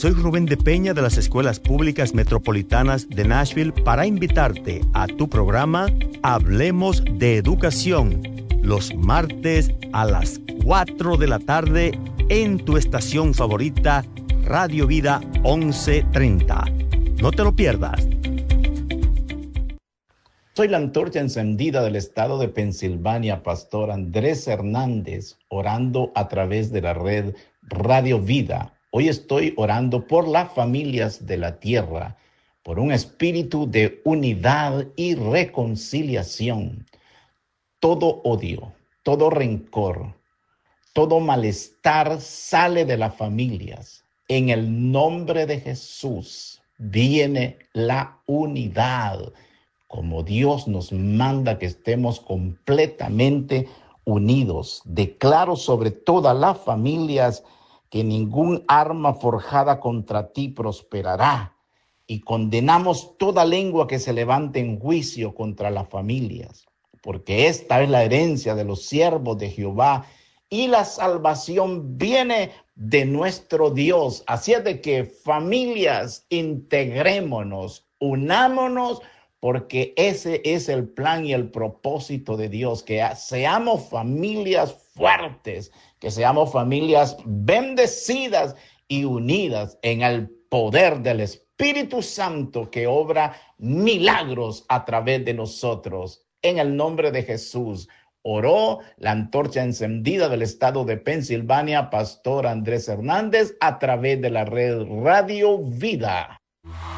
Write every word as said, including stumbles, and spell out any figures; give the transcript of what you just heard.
soy Rubén de Peña de las Escuelas Públicas Metropolitanas de Nashville para invitarte a tu programa Hablemos de Educación, los martes a las cuatro de la tarde en tu estación favorita, Radio Vida once treinta. No te lo pierdas. Soy la antorcha encendida del estado de Pensilvania, Pastor Andrés Hernández, orando a través de la red Radio Vida. Hoy estoy orando por las familias de la tierra, por un espíritu de unidad y reconciliación. Todo odio, todo rencor, todo malestar sale de las familias. En el nombre de Jesús viene la unidad, como Dios nos manda que estemos completamente unidos. Declaro sobre todas las familias que ningún arma forjada contra ti prosperará, y condenamos toda lengua que se levante en juicio contra las familias, porque esta es la herencia de los siervos de Jehová, y la salvación viene de nuestro Dios. Así es de que, familias, integrémonos, unámonos, porque ese es el plan y el propósito de Dios, que seamos familias fuertes, que seamos familias bendecidas y unidas en el poder del Espíritu Santo que obra milagros a través de nosotros. En el nombre de Jesús, oró la antorcha encendida del estado de Pensilvania, Pastor Andrés Hernández, a través de la red Radio Vida.